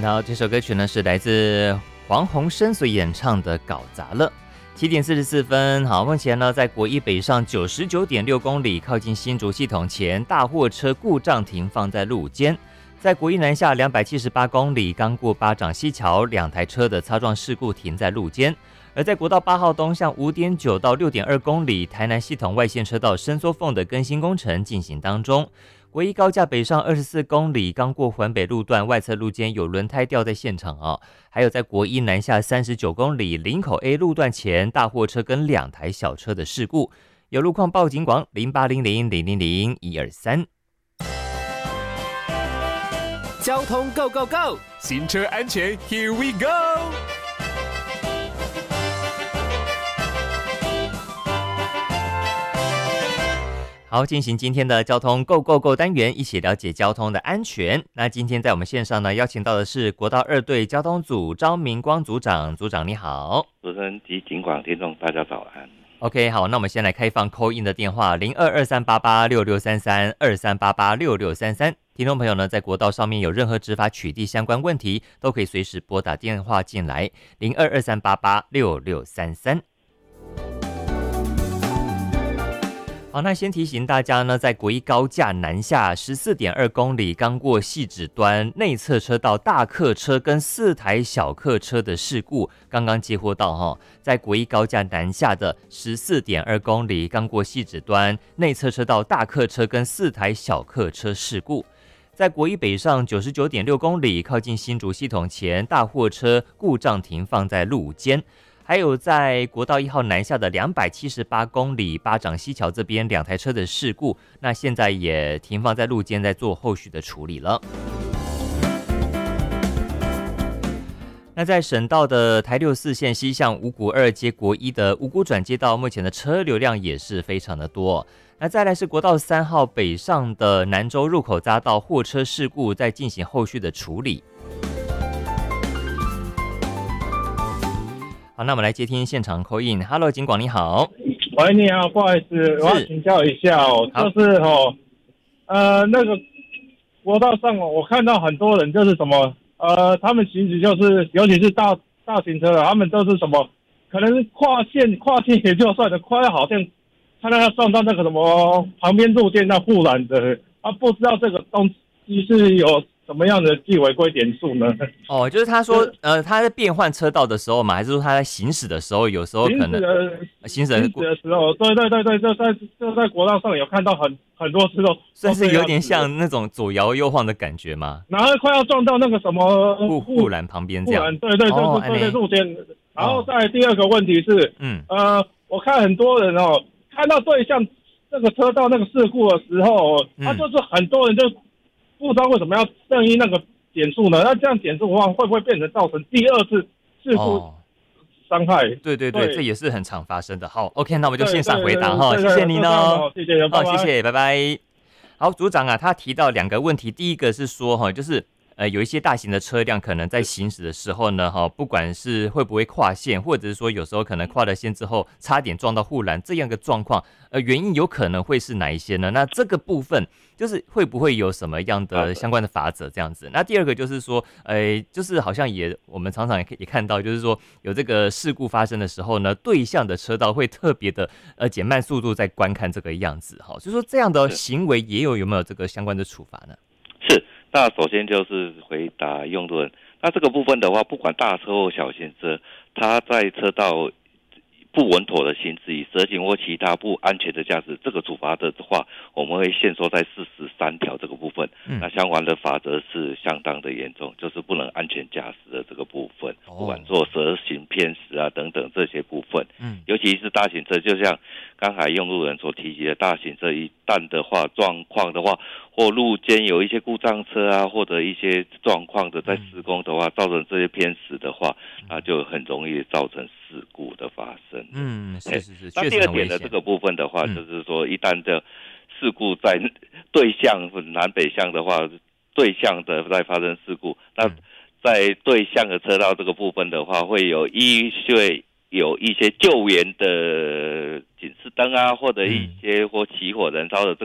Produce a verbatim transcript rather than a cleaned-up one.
到这首歌曲呢，是来自黄鸿升所演唱的《搞砸了》。七点四十四分，好，目前呢，在国一北上九十九点六公里，靠近新竹系统前，大货车故障停放在路肩。在国一南下两百七十八公里，刚过巴掌溪桥，两台车的擦撞事故停在路肩。而在国道八号东向五点九到六点二公里，台南系统外线车道伸缩缝的更新工程进行当中。国一高架北上二十四公里，刚过环北路段外侧路肩有轮胎掉在现场啊。还有在国一南下三十九公里，林口 A 路段前大货车跟两台小车的事故，有路况报警广零八零零零零零一二三。 交通 Go Go Go， 行车安全 Here we go。 好，进行今天的交通 Go Go Go 单元，一起了解交通的安全。那今天在我们线上呢，邀请到的是国道二队交通组张明光组长，组长你好。 主持人及警广听众大家早安。 OK， 好，那我们先来开放 call in 的电话零二二三八八六六三三二三八八六六三三。听众朋友呢，在国道上面有任何执法取缔相关问题，都可以随时拨打电话进来零二二三八八六六三三。好，那先提醒大家呢，在国一高架南下十四点二公里，刚过汐止端内侧车道大客车跟四台小客车的事故，刚刚接获到哈，在国一高架南下的十四点二公里，刚过汐止端内侧车道大客车跟四台小客车事故。在国一北上九十九点六公里，靠近新竹系统前，大货车故障停放在路肩。还有在国道一号南下的两百七十八公里巴掌溪桥这边两台车的事故，那现在也停放在路肩，在做后续的处理了。那在省道的台六四线西向五股二接国一的五股转接道，目前的车流量也是非常的多。那再来是国道三号北上的南州入口匝道货车事故，在进行后续的处理。好，那我们来接听现场 call in。Hello， 警广你好。 喂，你好，不好意思，我要请教一下哦，就是哦，呃，那个国道上哦，我看到很多人就是什么，呃，他们行驶就是，尤其是大大型车的，他们都是什么，可能是跨线跨线也就算了，快要好像看到要撞到那个什么旁边路肩那护栏的，啊，不知道这个东西是有什么样的记违规点数呢？ 哦，就是他说，呃，他在变换车道的时候嘛，还是说他在行驶的时候，有时候可能行驶的行驶的时候，对对对对，就在就在国道上有看到很很多次都， 算是有点像那种左摇右晃的感觉吗？ 然后快要撞到那个什么护护栏旁边这样， 对对对哦、 对对路肩。然后再第二个问题是， 嗯呃，我看很多人哦，看到对向这个车道那个事故的时候，他就是很多人就。不知道为什么要正一那个点数呢？那这样点数的话，会不会变成造成第二次事故伤害？ 哦、对对对，这也是很常发生的。好 ，OK， 那我们就线上回答哈，谢谢您哦， 谢谢， 好，谢谢，拜拜。好，组长啊，他提到两个问题，第一个是说哈，就是呃有一些大型的车辆可能在行驶的时候呢，哈，不管是会不会跨线，或者是说有时候可能跨了线之后差点撞到护栏这样的状况，呃，原因有可能会是哪一些呢？那这个部分。就是会不会有什么样的相关的法则这样子？那第二个就是说，呃，就是好像也我们常常也也看到，就是说有这个事故发生的时候呢，对向的车道会特别的呃减慢速度在观看这个样子，哈，所以说这样的行为也有有没有这个相关的处罚呢？ 是，那首先就是回答用路人，那这个部分的话，不管大车或小型车，他在车道不稳妥的行驶，以蛇行或其他不安全的驾驶，这个处罚的话，我们会限缩在四十三条这个部分。嗯、那相关的法则是相当的严重，就是不能安全驾驶的这个部分，哦、不管做蛇行偏食啊等等这些部分。嗯，尤其是大型车，就像刚才用路人所提及的大型车，一旦的话状况的话，或路肩有一些故障车啊，或者一些状况的在施工的话，造成这些偏食的话，那就很容易造成事故的发生。 嗯，是是是。 那第二点的这个部分的话，嗯、就是说一旦的事故在对向南北向的话，对向的在发生事故，那在对向的车道这个部分的话，会有依据有一些救援的警示灯啊，或者一些或起火燃烧的这